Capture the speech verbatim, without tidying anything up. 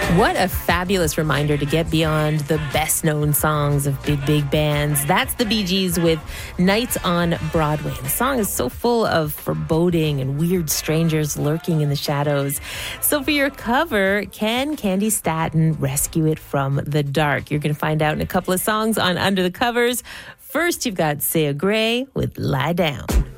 What a fabulous reminder to get beyond the best-known songs of big, big bands. That's the Bee Gees with Nights on Broadway. The song is so full of foreboding and weird strangers lurking in the shadows. So for your cover, can Candy Staton rescue it from the dark? You're going to find out in a couple of songs on Under the Covers. First, you've got Sia Gray with Lie Down.